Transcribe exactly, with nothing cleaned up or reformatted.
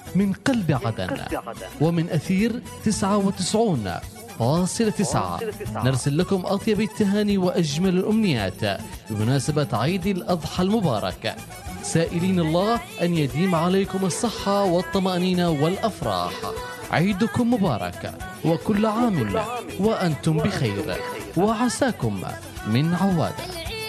من قلب عدن ومن أثير تسعة وتسعين فاصلة تسعة نرسل لكم أطيب التهاني وأجمل الأمنيات بمناسبة عيد الأضحى المبارك، سائلين الله أن يديم عليكم الصحة والطمأنينة والأفراح. عيدكم مبارك وكل عام وأنتم بخير، وعساكم من عوادة.